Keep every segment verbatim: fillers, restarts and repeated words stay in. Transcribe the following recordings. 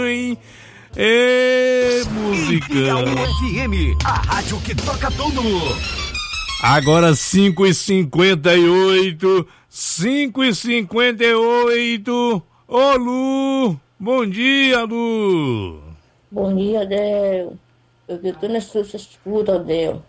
Ê, música. F M, a rádio que toca tudo. Agora cinco e cinquenta e oito, cinco e cinquenta e oito. Ô, Lu, bom dia, Lu. Bom dia, Del. Eu que tô na sua escuta, Del.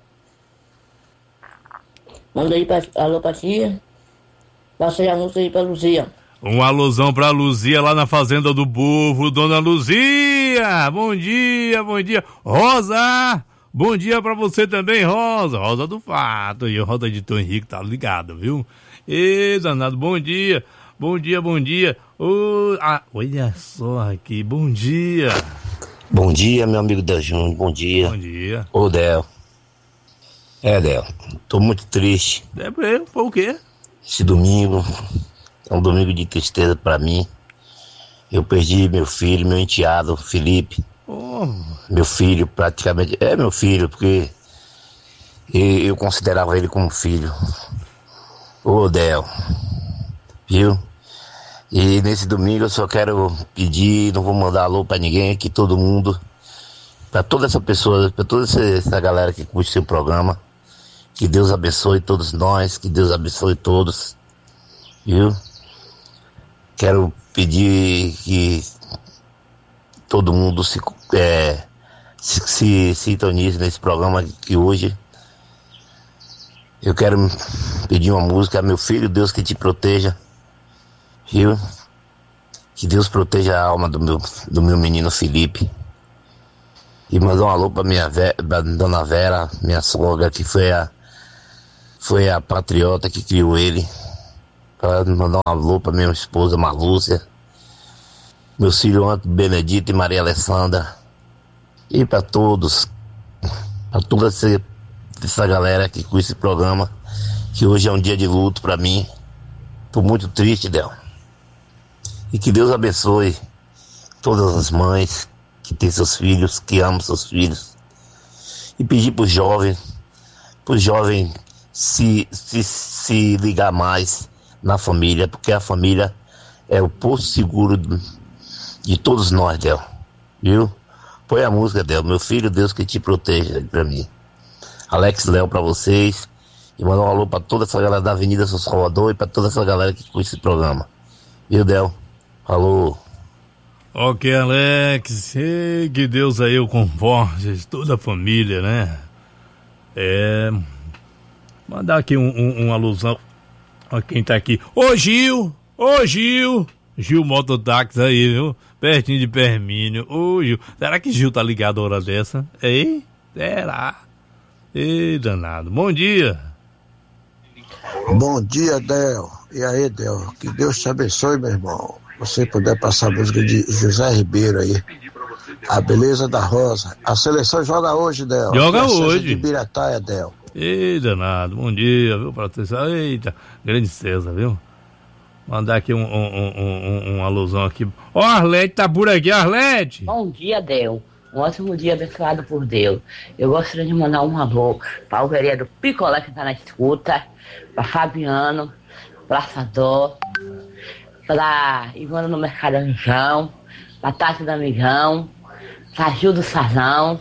Manda aí pra, alô pra tia. Passei a música aí pra Luzia. Um alusão pra Luzia lá na Fazenda do Burro, dona Luzia. Bom dia, bom dia. Rosa, bom dia pra você também, Rosa. Rosa do Fato. E o Rosa de Tom Henrique tá ligado, viu? Ê, danado, bom dia. Bom dia, bom dia. Oh, ah, olha só aqui, bom dia. Bom dia, meu amigo Del Júnior, bom dia. Bom dia. Ô, Del. É, Del, tô muito triste. É, foi o quê? Esse domingo é um domingo de tristeza pra mim. Eu perdi meu filho, meu enteado, Felipe. Oh. Meu filho, praticamente, é meu filho, porque eu, eu considerava ele como filho. Ô, Del, viu? E nesse domingo eu só quero pedir, não vou mandar alô pra ninguém, que todo mundo, pra toda essa pessoa, pra toda essa, essa galera que curte seu programa, que Deus abençoe todos nós, que Deus abençoe todos, viu? Quero pedir que todo mundo se, é, se, se sintonize nesse programa que hoje eu quero pedir uma música, meu filho, Deus que te proteja, viu? Que Deus proteja a alma do meu, do meu menino Felipe. E mandar um alô pra minha ve- pra dona Vera, minha sogra, que foi a, foi a patriota que criou ele. Pra mandar um alô pra minha esposa Malúcia, meus filhos Antônio Benedito e Maria Alessandra. E pra todos, pra toda essa, essa galera que curte esse programa, que hoje é um dia de luto pra mim. Tô muito triste, Del. E que Deus abençoe todas as mães que têm seus filhos, que amam seus filhos. E pedir para os jovens, para os jovens se, se, se ligar mais na família, porque a família é o posto seguro de todos nós, Del. Viu? Põe a música, Del. Meu filho, Deus que te proteja para mim. Alex Léo para vocês. E mandar um alô para toda essa galera da Avenida São Salvador e para toda essa galera que curte esse programa. Viu, Del? Alô. Ok, Alex. E que Deus aí o conforte, toda a família, né? É. Mandar aqui um, um, uma alusão a quem tá aqui. Ô, Gil! Ô, Gil! Gil Mototáxi aí, viu? Pertinho de Permínio. Ô, Gil. Será que Gil tá ligado a hora dessa? Ei? Será? Ei, danado. Bom dia. Bom dia, Del. E aí, Del? Que Deus te abençoe, meu irmão. Você puder passar a música de José Ribeiro aí. A beleza da rosa. A seleção joga hoje, Del. Joga a hoje. De Birataia, Del. Ei, danado. Bom dia, viu, Patrícia? Eita, grande César, viu? Mandar aqui um, um, um, um, uma alusão aqui. Ó, oh, Arlete tá por aqui, Arlete. Bom dia, Del. Um ótimo dia abençoado por Deus. Eu gostaria de mandar um alô para o vereador Picolé, que tá na escuta, para Fabiano, para Sador, para Ivana no Mercado Amigão, para Tati do Amigão, para Gil do Sazão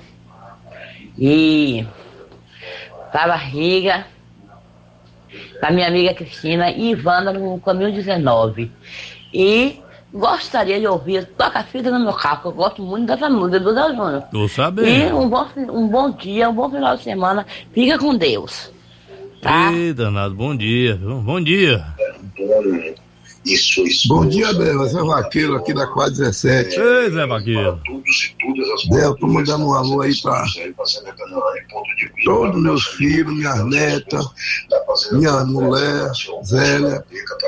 e para Barriga, para minha amiga Cristina e Ivana no Caminho dezenove. E gostaria de ouvir Toca Fita no meu carro, que eu gosto muito dessa música do Del Júnior. Tô sabendo. E um bom, um bom dia, um bom final de semana. Fica com Deus. Tá? Ei, danado, bom dia, viu? Bom dia. Isso, isso. Bom dia, Del. Zé Vaqueiro aqui da quatro dezessete. Ei, Zé Vaqueiro. Del, tô mandando um alô aí pra todos meus filhos, minhas netas, minha mulher, Zélia,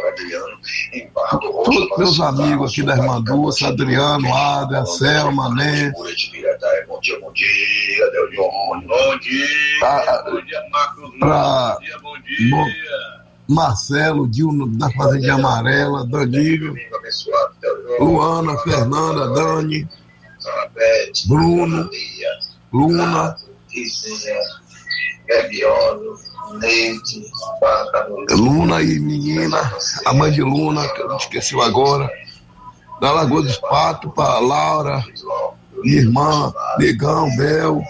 todos meus amigos aqui da Irmã Dulce, Adriano, Ada, Selma, Né. Bom dia, bom dia, Del Júnior. Bom dia. Pra, bom dia, Marcos. pra, Bom dia, bom dia. Marcelo, Dilno da Fazenda Amarela, Danilo, Luana, Fernanda, Dani, Bruno, Luna, Luna e menina, a mãe de Luna, que eu não esqueci agora, da Lagoa dos Patos, pra Laura, minha irmã, Negão, Bel.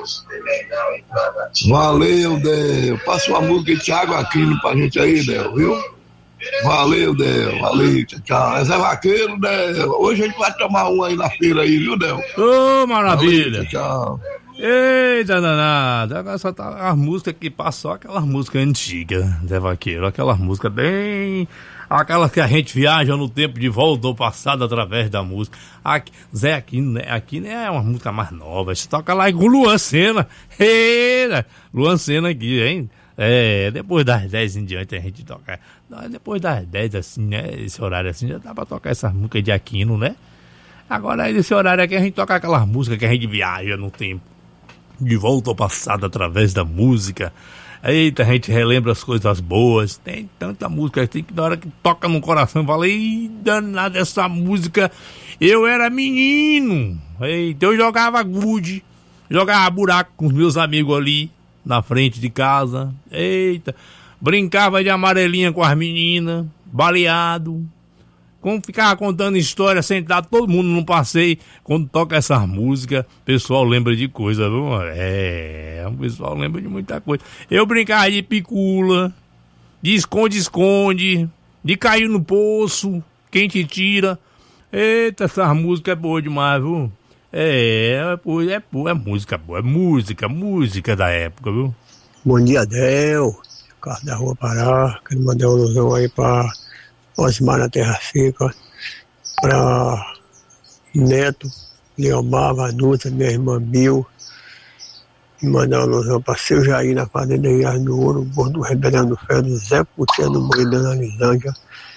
Valeu, Del. Passa uma música de Thiago Aquino pra gente aí, Del, viu? Valeu, Del. Valeu, tchau, tchau. Esse é vaqueiro, Del. Hoje a gente vai tomar um aí na feira aí, viu, Del? Ô, oh, maravilha. Valeu, tchau, tchau. Eita danada, agora só tá as músicas que passou, aquelas músicas antigas, Zé Vaqueiro, aquelas músicas bem... Aquelas que a gente viaja no tempo de volta ou passado através da música. Aqui, Zé, aqui, né, aqui né, é uma música mais nova, você toca lá com Luan Sena. Eita, Luan Sena aqui, hein? É, depois das dez em diante a gente toca. Depois das dez, assim, né, esse horário assim, já dá pra tocar essas músicas de Aquino, né? Agora, nesse horário aqui, a gente toca aquelas músicas que a gente viaja no tempo. De volta ao passado através da música. Eita, a gente relembra as coisas boas. Tem tanta música assim que na hora que toca no coração, fala, ih, danada essa música. Eu era menino. Eita, eu jogava gude, jogava buraco com os meus amigos ali na frente de casa. Eita, brincava de amarelinha com as meninas, baleado. Como ficava contando história, sentado todo mundo num passeio. Quando toca essas músicas, o pessoal lembra de coisa, viu? É, o pessoal lembra de muita coisa. Eu brincava de picula, de esconde-esconde, de cair no poço, quem te tira. Eita, essas músicas é boa demais, viu? É, é, é, é música boa, é música, música da época, viu? Bom dia, Del. Carro da Rua Pará. Quero mandar um alusão aí pra Osmar na Terra Seca, para Neto, Leomar, Vanusa, minha irmã Bill, e mandar uma alusão para Seu Jair na Fazenda Ias do Ouro, Gordo Rebelão do Ferro, Zé Putinha no Moinho da Lisângela,